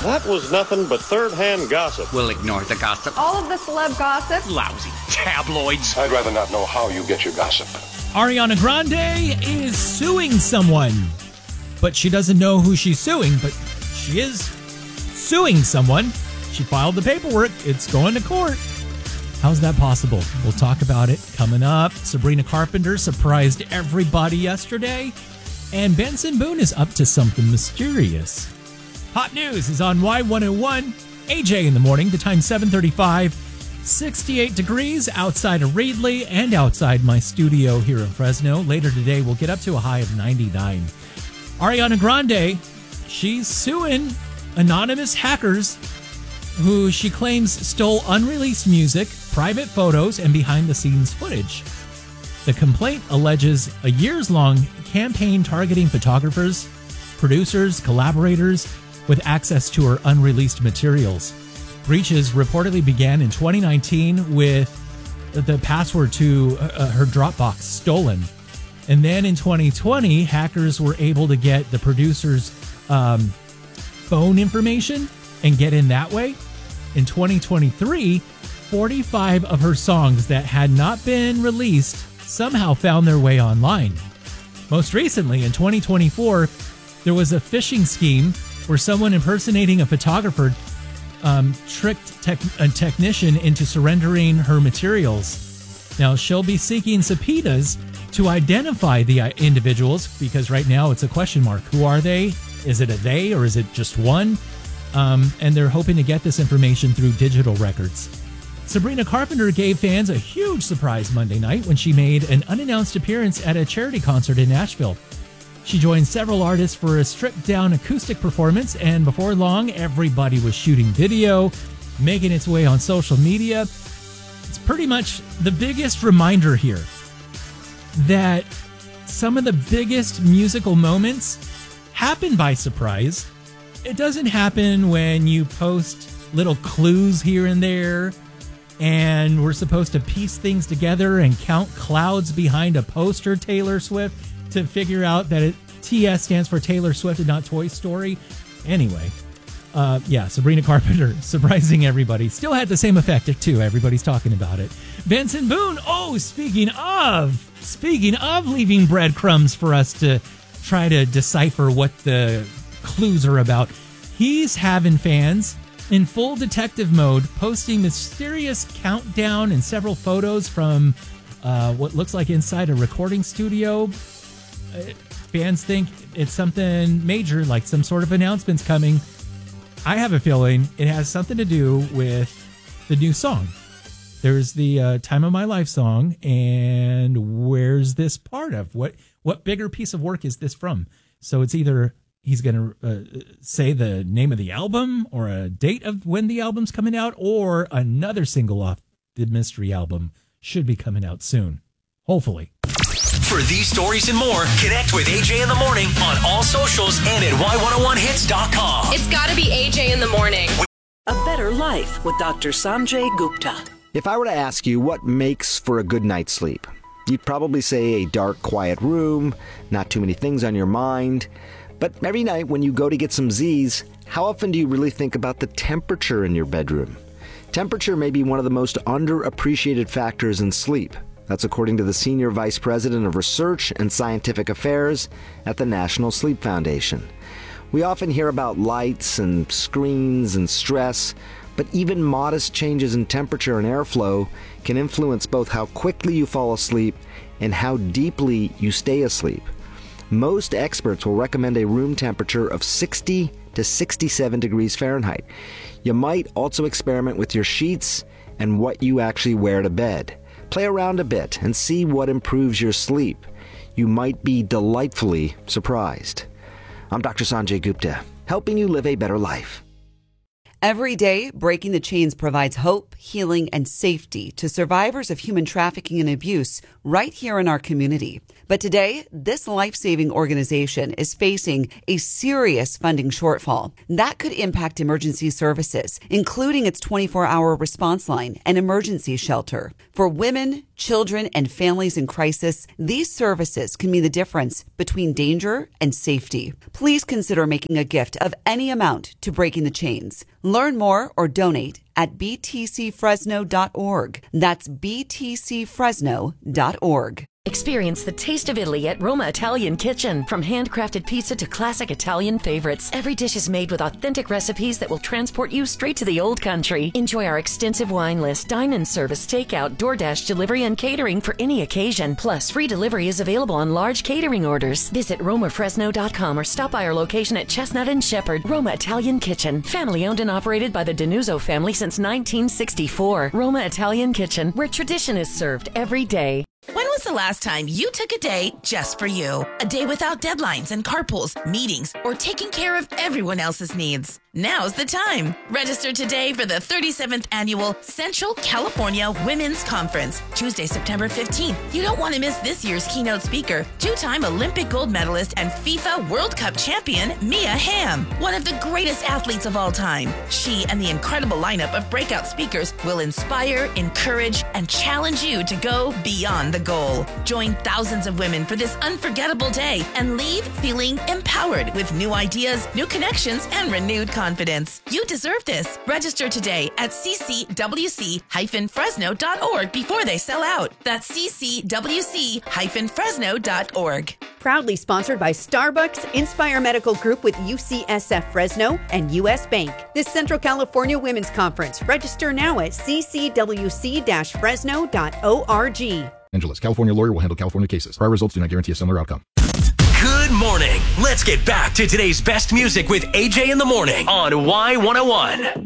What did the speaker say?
That was nothing but third-hand gossip. We'll ignore the gossip. All of the celeb gossip. Lousy tabloids. I'd rather not know how you get your gossip. Ariana Grande is suing someone, but she doesn't know who she's suing, but she is suing someone. She filed the paperwork. It's going to court. How's that possible? We'll talk about it coming up. Sabrina Carpenter surprised everybody yesterday, and Benson Boone is up to something mysterious. Hot news is on Y101. AJ in the morning. The time 7:35. 68 degrees outside of Reedley and outside my studio here in Fresno. Later today, we'll get up to a high of 99. Ariana Grande, she's suing anonymous hackers who she claims stole unreleased music, private photos, and behind-the-scenes footage. The complaint alleges a years-long campaign targeting photographers, producers, collaborators with access to her unreleased materials. Breaches reportedly began in 2019 with the password to her Dropbox stolen. And then in 2020, hackers were able to get the producer's phone information and get in that way. In 2023, 45 of her songs that had not been released somehow found their way online. Most recently, in 2024, there was a phishing scheme where someone impersonating a photographer tricked a technician into surrendering her materials. Now, she'll be seeking subpoenas to identify the individuals, because right now it's a question mark. Who are they? Is it a they or is it just one? And they're hoping to get this information through digital records. Sabrina Carpenter gave fans a huge surprise Monday night when she made an unannounced appearance at a charity concert in Nashville. She joined several artists for a stripped-down acoustic performance, and before long, everybody was shooting video, making its way on social media. It's pretty much the biggest reminder here that some of the biggest musical moments happen by surprise. It doesn't happen when you post little clues here and there, and we're supposed to piece things together and count clouds behind a poster, Taylor Swift, to figure out that TS stands for Taylor Swift and not Toy Story. Anyway, Sabrina Carpenter surprising everybody. Still had the same effect too. Everybody's talking about it. Benson Boone. Oh, speaking of leaving breadcrumbs for us to try to decipher what the clues are about, he's having fans in full detective mode posting mysterious countdown and several photos from what looks like inside a recording studio. Fans think it's something major, like some sort of announcement's coming. I have a feeling it has something to do with the new song. There's the Time of My Life song, and where's this part of? What bigger piece of work is this from? So it's either he's going to say the name of the album or a date of when the album's coming out, or another single off the mystery album should be coming out soon. Hopefully. For these stories and more, connect with AJ in the Morning on all socials and at Y101hits.com. It's got to be AJ in the Morning. A Better Life with Dr. Sanjay Gupta. If I were to ask you what makes for a good night's sleep, you'd probably say a dark, quiet room, not too many things on your mind. But every night when you go to get some Z's, how often do you really think about the temperature in your bedroom? Temperature may be one of the most underappreciated factors in sleep. That's according to the Senior Vice President of Research and Scientific Affairs at the National Sleep Foundation. We often hear about lights and screens and stress, but even modest changes in temperature and airflow can influence both how quickly you fall asleep and how deeply you stay asleep. Most experts will recommend a room temperature of 60 to 67 degrees Fahrenheit. You might also experiment with your sheets and what you actually wear to bed. Play around a bit and see what improves your sleep. You might be delightfully surprised. I'm Dr. Sanjay Gupta, helping you live a better life. Every day, Breaking the Chains provides hope, healing, and safety to survivors of human trafficking and abuse right here in our community. But today, this life-saving organization is facing a serious funding shortfall. That could impact emergency services, including its 24-hour response line and emergency shelter. For women, children, and families in crisis, these services can mean the difference between danger and safety. Please consider making a gift of any amount to Breaking the Chains. Learn more or donate at btcfresno.org. That's btcfresno.org. Experience the taste of Italy at Roma Italian Kitchen. From handcrafted pizza to classic Italian favorites, every dish is made with authentic recipes that will transport you straight to the old country. Enjoy our extensive wine list, dine-in service, takeout, DoorDash delivery, and catering for any occasion. Plus, free delivery is available on large catering orders. Visit RomaFresno.com or stop by our location at Chestnut and Shepherd. Roma Italian Kitchen. Family owned and operated by the Denuzzo family since 1964. Roma Italian Kitchen, where tradition is served every day. When was the last time you took a day just for you? A day without deadlines and carpools, meetings, or taking care of everyone else's needs? Now's the time. Register today for the 37th Annual Central California Women's Conference, Tuesday, September 15th. You don't want to miss this year's keynote speaker, two-time Olympic gold medalist and FIFA World Cup champion, Mia Hamm, one of the greatest athletes of all time. She and the incredible lineup of breakout speakers will inspire, encourage, and challenge you to go beyond the goal. Join thousands of women for this unforgettable day and leave feeling empowered with new ideas, new connections, and renewed confidence. You deserve this. Register today at ccwc-fresno.org before they sell out. That's ccwc-fresno.org. Proudly sponsored by Starbucks, Inspire Medical Group with UCSF Fresno, and U.S. Bank. This Central California Women's Conference. Register now at ccwc-fresno.org. Angeles, California lawyer will handle California cases. Prior results do not guarantee a similar outcome. Good morning. Let's get back to today's best music with AJ in the morning on Y101.